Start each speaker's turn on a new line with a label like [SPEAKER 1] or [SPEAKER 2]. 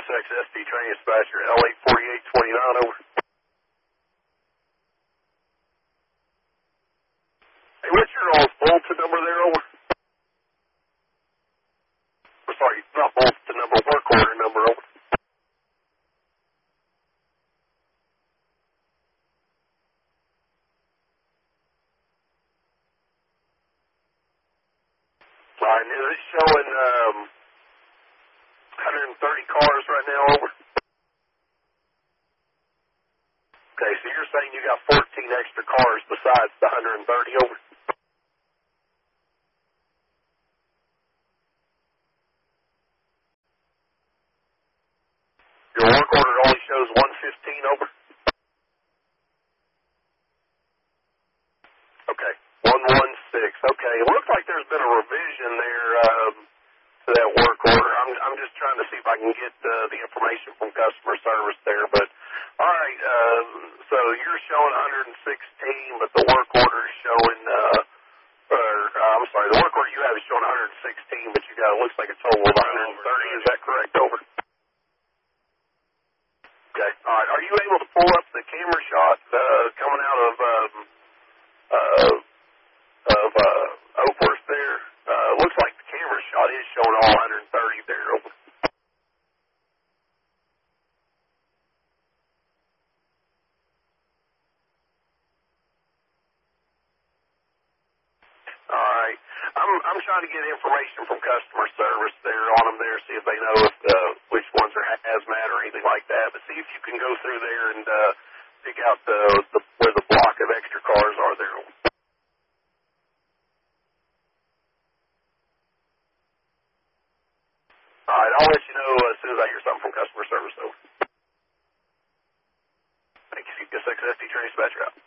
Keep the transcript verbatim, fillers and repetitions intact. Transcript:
[SPEAKER 1] X S D train dispatcher, L eight forty-eight twenty-nine, over. Hey, what's your uh, bulletin number there, over? Or, sorry, not bulletin number, work order number, over. All right, is it showing um, one hundred thirty cars right now, over? Okay, so you're saying you got fourteen extra cars besides the one hundred thirty, over? Your work order only shows one fifteen, over? Okay, one one six. Okay, it looks like there's been a revision there um, to that work order. I'm, I'm just trying to see if I can get uh, the information from customer service there. But, all right, uh, so you're showing one hundred sixteen, but the work order is showing, uh, or, uh, I'm sorry, the work order you have is showing one hundred sixteen, but you got, it looks like a total of one hundred thirty. Is that correct, over? Okay, all right. Are you able to pull up the camera shot uh, coming out of um, uh, of uh, Oakworth there? Uh, looks like the camera shot is showing all one hundred thirty there. Over. All right. I'm I'm trying to get information from customer service there on them there, see if they know if uh, which ones are hazmat or anything like that. But see if you can go through there and uh, pick out the, the where the block of extra cars are there. All right, I'll let you know as soon as I hear something from customer service. Over. Thank you. X S D train dispatcher out.